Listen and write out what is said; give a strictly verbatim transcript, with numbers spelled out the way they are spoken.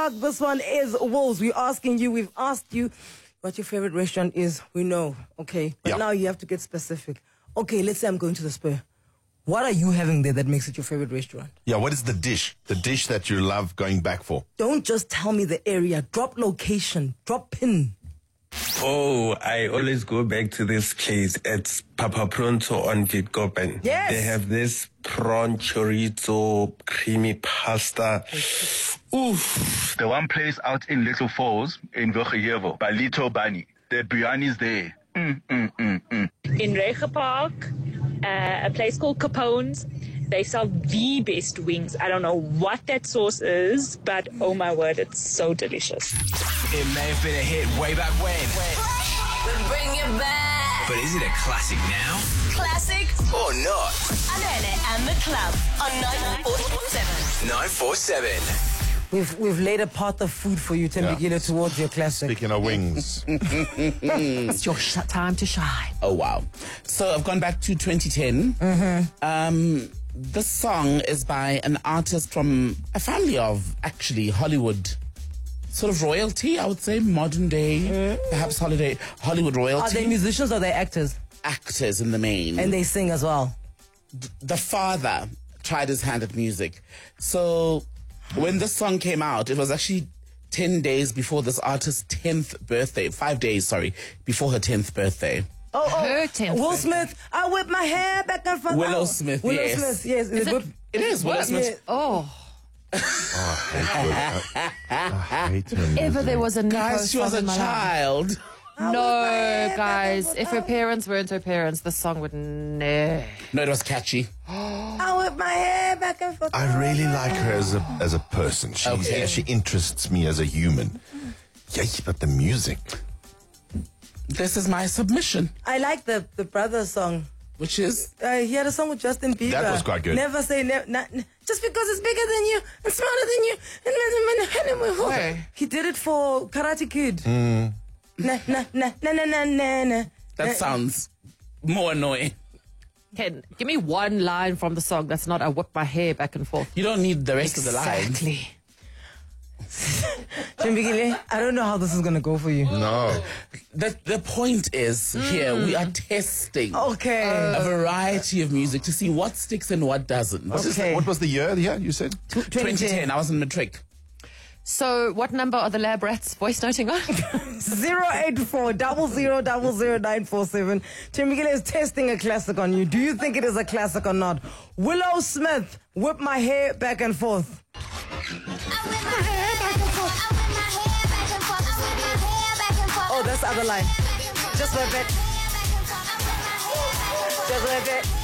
This one is Wolves. We're asking you, we've asked you what your favorite restaurant is. We know, okay? But yeah. now you have to get specific. Okay, let's say I'm going to the Spur. What are you having there that makes it your favorite restaurant? Yeah, what is the dish? The dish that you love going back for? Don't just tell me the area. Drop location. Drop pin. Oh, I always go back to this place. It's Papa Pronto on Witkoppen. Yes. They have this prawn chorizo, creamy pasta. Oof. The one place out in Little Falls, in Voggehevel, by Little Bunny. The biryani's there. Mm, mm, mm, mm. In Rege Park, uh, a place called Capone's. They sell the best wings. I don't know what that sauce is, but oh my word, it's so delicious. It may have been a hit way back when. We bring it back. But is it a classic now? Classic Or not? Anele and the club on nine four seven. nine four seven. We've we've laid a path of food for you, Tembekile, Yeah. towards your classic. Speaking of wings. It's your sh- time to shine. Oh, wow. So I've gone back to twenty ten. Mm-hmm. Um, this song is by an artist from a family of, actually, Hollywood. Sort of royalty, I would say, modern day, mm. perhaps holiday, Hollywood royalty. Are they musicians or are they actors? Actors in the main. And they sing as well. The father tried his hand at music. So when this song came out, it was actually ten days before this artist's tenth birthday. Five days, sorry, before her tenth birthday. Oh, oh. Her tenth Will birthday. Smith, I whip my hair back and forth. Willow Oh. Smith, Willow yes. Smith, yes. Is it- whip? It is Willow Smith. Yeah. Oh, Oh, I hate her. I hate her ever there was a Nico Guys, she was song a in my life. child. No, guys. If her parents weren't her parents, the song would never. No, it was catchy. I whip my hair back and forth. I really like her as a as a person. She Okay. she interests me as a human. Yeah, but the music. This is my submission, I like the, the brother song. which is Uh, he had a song with Justin Bieber. That was quite good. Never say never. Not, just because it's bigger than you and smarter than you. And Hey. he did it for Karate Kid. Mm. Na na na na na na na na. that sounds more annoying. Ken, give me one line from the song that's not I whip my hair back and forth. You don't need the rest of the lines. Exactly. Tembekile, I don't know how this is gonna go for you. No. The the point is here we are testing Okay. a variety of music to see what sticks and what doesn't. What, is Okay. the, what was the year? Yeah, you said? twenty ten, I was in matric. So, what number are the lab rats voice noting on? Zero eight four double zero double zero nine four seven. Tembekile is testing a classic on you. Do you think it is a classic or not? Willow Smith, whip my hair back and forth. Oh, that's the other line. Just whip it. Just whip it.